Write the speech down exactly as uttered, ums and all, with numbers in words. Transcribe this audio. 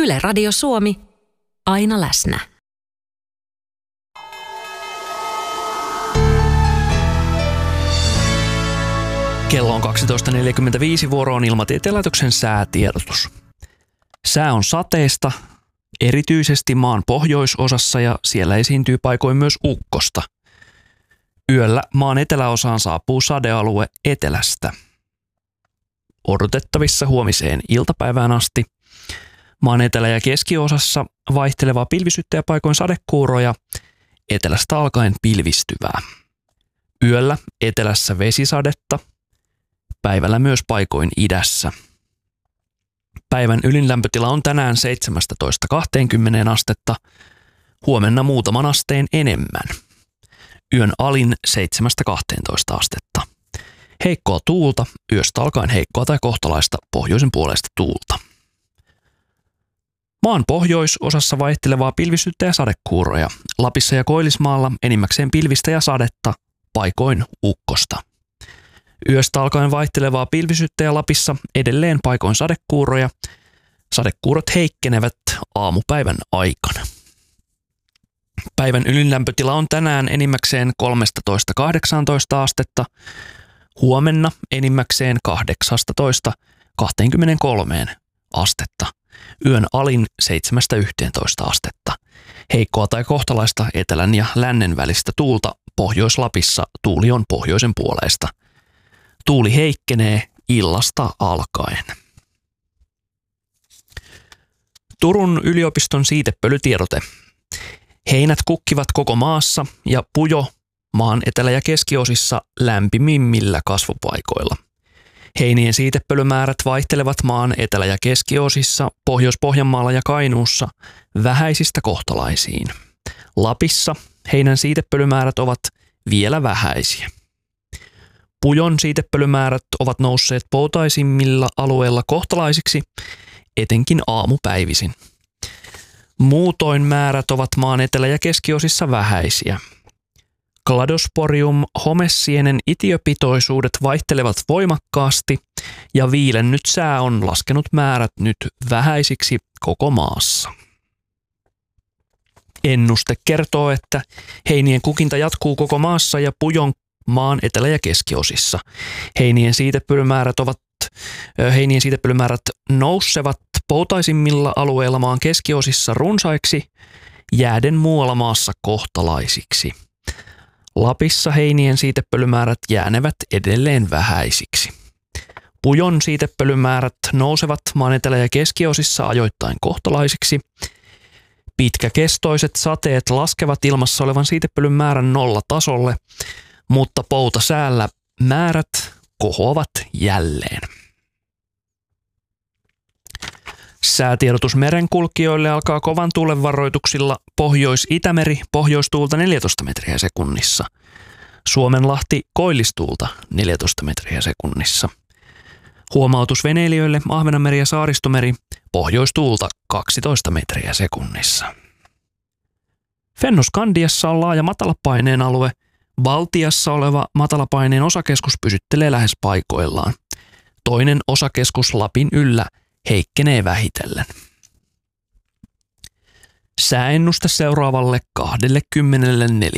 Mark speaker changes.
Speaker 1: Yle Radio Suomi, aina läsnä.
Speaker 2: Kello on kaksitoista neljäkymmentäviisi, vuoro on Ilmatieteen laitoksen säätiedotus. Sää on sateista, erityisesti maan pohjoisosassa, ja siellä esiintyy paikoin myös ukkosta. Yöllä maan eteläosaan saapuu sadealue etelästä. Odotettavissa huomiseen iltapäivään asti. Maan etelä- ja keskiosassa vaihtelevaa pilvisyyttä ja paikoin sadekuuroja, etelästä alkaen pilvistyvää. Yöllä etelässä vesisadetta, päivällä myös paikoin idässä. Päivän ylinlämpötila on tänään seitsemästätoista kaksikymmentä astetta, huomenna muutaman asteen enemmän. Yön alin seitsemästä kahteentoista astetta. Heikkoa tuulta, yöstä alkaen heikkoa tai kohtalaista pohjoisen puoleista tuulta. Maan pohjoisosassa vaihtelevaa pilvisyyttä ja sadekuuroja. Lapissa ja Koillismaalla enimmäkseen pilvistä ja sadetta, paikoin ukkosta. Yöstä alkaen vaihtelevaa pilvisyyttä ja Lapissa edelleen paikoin sadekuuroja. Sadekuurot heikkenevät aamupäivän aikana. Päivän ylinlämpötila on tänään enimmäkseen kolmetoista kahdeksantoista astetta, huomenna enimmäkseen kahdeksastatoista kaksikymmentäkolme astetta. Yön alin seitsemästä yhteentoista astetta. Heikkoa tai kohtalaista etelän ja lännen välistä tuulta, Pohjois-Lapissa tuuli on pohjoisen puoleista. Tuuli heikkenee illasta alkaen. Turun yliopiston siitepölytiedote. Heinät kukkivat koko maassa ja pujo maan etelä- ja keskiosissa lämpimimmillä kasvupaikoilla. Heinien siitepölymäärät vaihtelevat maan etelä- ja keskiosissa, Pohjois-Pohjanmaalla ja Kainuussa vähäisistä kohtalaisiin. Lapissa heinän siitepölymäärät ovat vielä vähäisiä. Pujon siitepölymäärät ovat nousseet poutaisimmilla alueilla kohtalaisiksi, etenkin aamupäivisin. Muutoin määrät ovat maan etelä- ja keskiosissa vähäisiä. Cladosporium homesienen itiöpitoisuudet vaihtelevat voimakkaasti ja viilennyt sää on laskenut määrät nyt vähäisiksi koko maassa. Ennuste kertoo, että heinien kukinta jatkuu koko maassa ja pujon maan etelä- ja keskiosissa. Heinien siitepölymäärät ovat heinien siitepölymäärät nousevat poutaisimmilla alueilla maan keskiosissa runsaiksi, jääden muualla maassa kohtalaisiksi. Lapissa heinien siitepölymäärät jäänevät edelleen vähäisiksi. Pujon siitepölymäärät nousevat maan etelä- ja keskiosissa ajoittain kohtalaisiksi. Pitkäkestoiset sateet laskevat ilmassa olevan siitepölyn määrän nollatasolle, mutta poutasäällä määrät kohoavat jälleen. Säätiedotus merenkulkijoille alkaa kovan tuulen varoituksilla Pohjois-Itämeri pohjoistuulta neljätoista metriä sekunnissa. Suomenlahti koillistuulta neljätoista metriä sekunnissa. Huomautus veneilijöille Ahvenanmeri ja Saaristomeri pohjoistuulta kaksitoista metriä sekunnissa. Fennoskandiassa on laaja matalapaineen alue. Baltiassa oleva matalapaineen osakeskus pysyttelee lähes paikoillaan. Toinen osakeskus Lapin yllä heikkenee vähitellen. Sääennuste seuraavalle kaksikymmentäneljä